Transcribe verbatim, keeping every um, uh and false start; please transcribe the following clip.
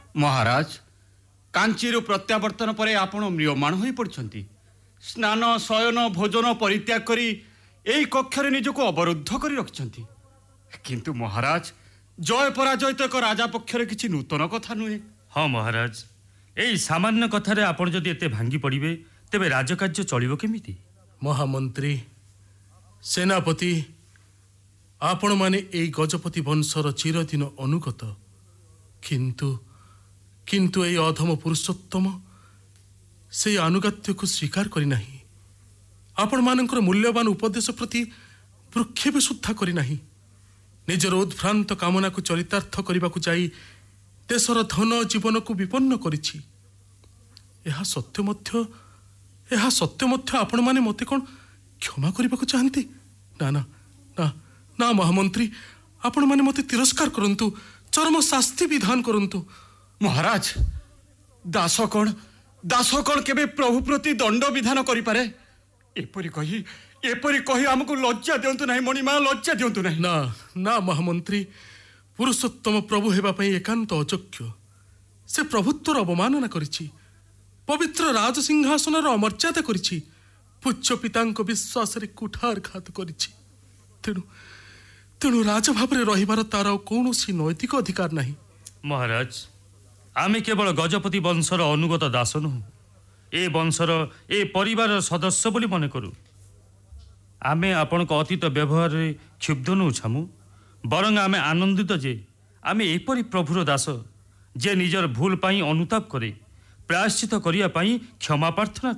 ମହାରାଜ, କାଞ୍ଚିରୁ ପ୍ରତ୍ୟାବର୍ତ୍ତନ ପରେ ଆପଣ ମ୍ରିୟମାଣ ହୋଇ ପଡ଼ିଛନ୍ତି। ସ୍ନାନ ଶୟନ ଭୋଜନ ପରିତ୍ୟାଗ କରି ଏହି କକ୍ଷରେ ନିଜକୁ ଅବରୁଦ୍ଧ କରି ରଖିଛନ୍ତି। କିନ୍ତୁ ମହାରାଜ, ଜୟ ପରାଜୟ ତ ଏକ ରାଜା ପକ୍ଷରେ କିଛି ନୂତନ କଥା ନୁହେଁ। ହଁ ମହାରାଜ, ଏଇ ସାମାନ୍ୟ କଥାରେ ଆପଣ ଯଦି ଏତେ ଭାଙ୍ଗି ପଡ଼ିବେ ତେବେ ରାଜକାର୍ଯ୍ୟ ଚଳିବ କେମିତି? ମହାମନ୍ତ୍ରୀ, ସେନାପତି, ଆପଣମାନେ ଏଇ ଗଜପତି ବଂଶର ଚିରଦିନ ଅନୁଗତ। କିନ୍ତୁ କିନ୍ତୁ ଏଇ ଅଧମ ପୁରୁଷୋତ୍ତମ ସେଇ ଆନୁଗତ୍ୟକୁ ସ୍ୱୀକାର କରିନାହିଁ। ଆପଣମାନଙ୍କର ମୂଲ୍ୟବାନ ଉପଦେଶ ପ୍ରତି ଭ୍ରୂକ୍ଷେପ ସୁଦ୍ଧା କରିନାହିଁ। ନିଜର ଉଦ୍ଭ୍ରାନ୍ତ କାମନାକୁ ଚରିତାର୍ଥ କରିବାକୁ ଯାଇ ଦେଶର ଧନ ଜୀବନକୁ ବିପନ୍ନ କରିଛି। ଏହା ସତ୍ୟ ମଧ୍ୟ ଏହା ସତ୍ୟ ମଧ୍ୟ ଆପଣମାନେ ମୋତେ କ'ଣ କ୍ଷମା କରିବାକୁ ଚାହାନ୍ତି? ନା ନା ନା ନା ମହାମନ୍ତ୍ରୀ, ଆପଣମାନେ ମୋତେ ତିରସ୍କାର କରନ୍ତୁ, ଚରମ ଶାସ୍ତି ବିଧାନ କରନ୍ତୁ। ମହାରାଜ, ଦାସ କ'ଣ ଦାସ କ'ଣ କେବେ ପ୍ରଭୁ ପ୍ରତି ଦଣ୍ଡ ବିଧାନ କରିପାରେ? ଏପରି କହି ଏପରି କହି ଆମକୁ ଲଜ୍ଜା ଦିଅନ୍ତୁ ନାହିଁ ମଣିମା, ଲଜ୍ଜା ଦିଅନ୍ତୁ ନାହିଁ। ନା ନା ମହାମନ୍ତ୍ରୀ, ପୁରୁଷୋତ୍ତମ ପ୍ରଭୁ ହେବା ପାଇଁ ଏକାନ୍ତ ଅଯୋଗ୍ୟ। ସେ ପ୍ରଭୁତ୍ୱର ଅବମାନନା କରିଛି, ପବିତ୍ର ରାଜସିଂହାସନର ଅମର୍ଯ୍ୟାଦା କରିଛି, ପୂଜ୍ୟ ପିତାଙ୍କ ବିଶ୍ୱାସରେ କୁଠାରଘାତ କରିଛି। ତେଣୁ ତେଣୁ ରାଜ ଭାବରେ ରହିବାର ତାର ଆଉ କୌଣସି ନୈତିକ ଅଧିକାର ନାହିଁ। ମହାରାଜ, ଆମେ କେବଳ ଗଜପତି ବଂଶର ଅନୁଗତ ଦାସ ନୁହଁ, ଏ ବଂଶର ଏ ପରିବାରର ସଦସ୍ୟ ବୋଲି ମନେ କରୁ। ଆମେ ଆପଣଙ୍କ ଅତୀତ ବ୍ୟବହାରରେ କ୍ଷୁବ୍ଧ ନୁହଁ ଛାମୁ, ବରଂ ଆମେ ଆନନ୍ଦିତ ଯେ ଆମେ ଏପରି ପ୍ରଭୁର ଦାସ ଯେ ନିଜର ଭୁଲ ପାଇଁ ଅନୁତାପ କରେ, ପ୍ରାୟଶ୍ଚିତ କରିବା ପାଇଁ କ୍ଷମା ପ୍ରାର୍ଥନା